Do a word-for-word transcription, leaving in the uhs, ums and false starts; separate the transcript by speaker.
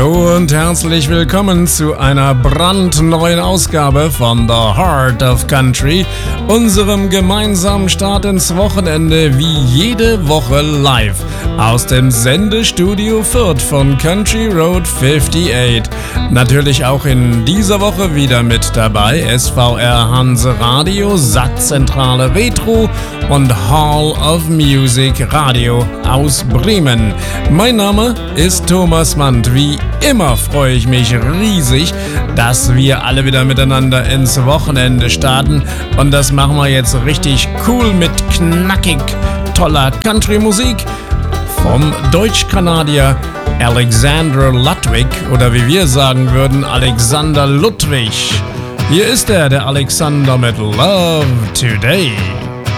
Speaker 1: Hallo und herzlich willkommen zu einer brandneuen Ausgabe von The Heart of Country, unserem gemeinsamen Start ins Wochenende wie jede Woche live aus dem Sendestudio Fürth von Country Road achtundfünfzig. Natürlich auch in dieser Woche wieder mit dabei S V R Hanse Radio, Satzzentrale Retro und Hall of Music Radio aus Bremen. Mein Name ist Thomas Mandt. Wie immer freue ich mich riesig, dass wir alle wieder miteinander ins Wochenende starten. Und das machen wir jetzt richtig cool mit knackig toller Country-Musik vom Deutsch-Kanadier Alexander Ludwig, oder wie wir sagen würden, Alexander Ludwig. Hier ist er, der Alexander mit Love Today.